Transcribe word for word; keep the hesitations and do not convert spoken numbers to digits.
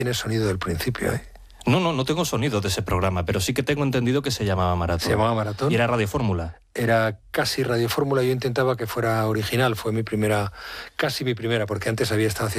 Tienes sonido del principio, ¿eh? No, no, no tengo sonido de ese programa, pero sí que tengo entendido que se llamaba Maratón. Se llamaba Maratón. Y era Radio Fórmula. Era casi Radio Fórmula, yo intentaba que fuera original, fue mi primera, casi mi primera, porque antes había estado haciendo